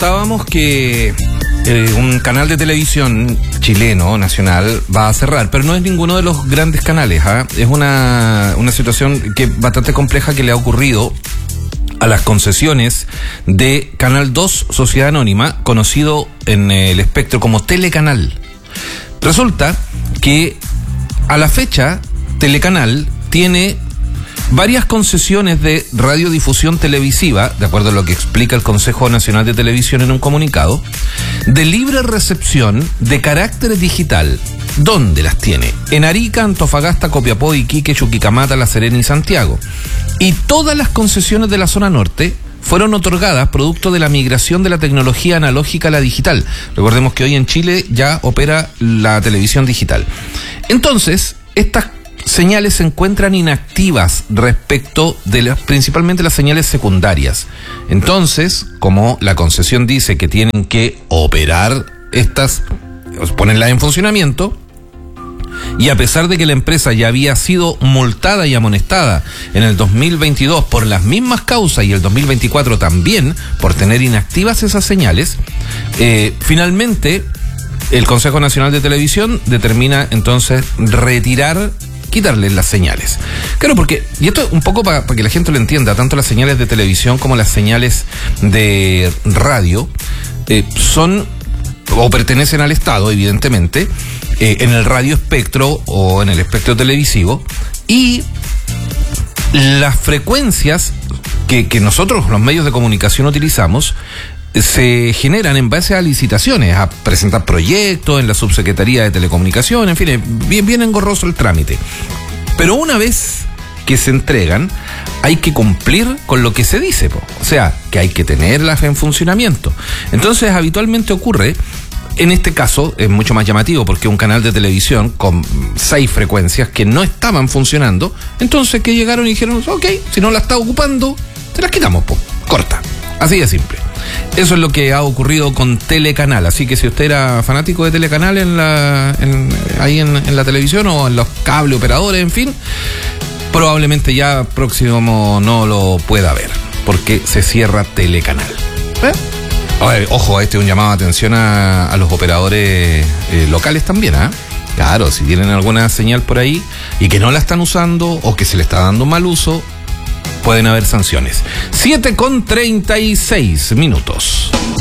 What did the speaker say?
contábamos que un canal de televisión chileno, nacional, va a cerrar, pero no es ninguno de los grandes canales, ¿eh? Es una situación que bastante compleja que le ha ocurrido a las concesiones de Canal 2 Sociedad Anónima, conocido en el espectro como Telecanal. Resulta que a la fecha Telecanal tiene varias concesiones de radiodifusión televisiva, de acuerdo a lo que explica el Consejo Nacional de Televisión en un comunicado, de libre recepción de carácter digital. ¿Dónde las tiene? En Arica, Antofagasta, Copiapó, Iquique, Chuquicamata, La Serena y Santiago. Y todas las concesiones de la zona norte fueron otorgadas producto de la migración de la tecnología analógica a la digital. Recordemos que hoy en Chile ya opera la televisión digital. Entonces, estas señales se encuentran inactivas respecto de principalmente las señales secundarias. Entonces, como la concesión dice que tienen que operar estas, ponerlas en funcionamiento, y a pesar de que la empresa ya había sido multada y amonestada en el 2022 por las mismas causas y el 2024 también por tener inactivas esas señales, finalmente el Consejo Nacional de Televisión determina entonces quitarles las señales. Claro, porque, y esto un poco para que la gente lo entienda, tanto las señales de televisión como las señales de radio son o pertenecen al Estado, evidentemente, en el radio espectro o en el espectro televisivo, y las frecuencias que nosotros, los medios de comunicación, utilizamos se generan en base a licitaciones, a presentar proyectos en la Subsecretaría de Telecomunicación, en fin, es bien engorroso el trámite. Pero una vez que se entregan, hay que cumplir con lo que se dice, o sea, que hay que tenerlas en funcionamiento. Entonces, habitualmente ocurre, en este caso, es mucho más llamativo porque un canal de televisión con 6 frecuencias que no estaban funcionando, entonces que llegaron y dijeron, ok, si no la está ocupando, te las quitamos, corta. Así de simple. Eso es lo que ha ocurrido con Telecanal. Así que si usted era fanático de Telecanal ahí en la televisión o en los cable operadores, en fin, probablemente ya próximo no lo pueda ver, porque se cierra Telecanal. Ojo, este es un llamado de atención a los operadores locales también, ¿ah? Claro, si tienen alguna señal por ahí y que no la están usando o que se le está dando mal uso, pueden haber sanciones. 7:36 minutos.